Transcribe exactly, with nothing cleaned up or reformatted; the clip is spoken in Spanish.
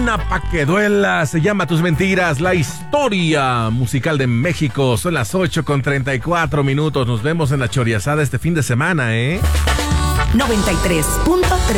Una pa' que duela, se llama Tus Mentiras, la historia musical de México. Son las ocho con treinta y cuatro minutos. Nos vemos en la Choriazada este fin de semana, ¿eh? noventa y tres punto tres